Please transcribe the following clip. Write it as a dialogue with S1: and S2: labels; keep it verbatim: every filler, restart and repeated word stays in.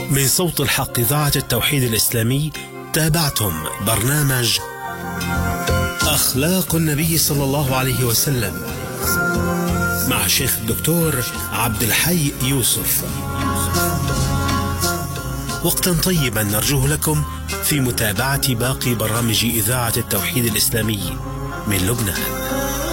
S1: من صوت الحق إذاعة التوحيد الإسلامي تابعتم برنامج أخلاق النبي صلى الله عليه وسلم مع شيخ الدكتور عبد الحي يوسف. وقتا طيبا نرجوه لكم في متابعة باقي برامج إذاعة التوحيد الإسلامي من لبنان.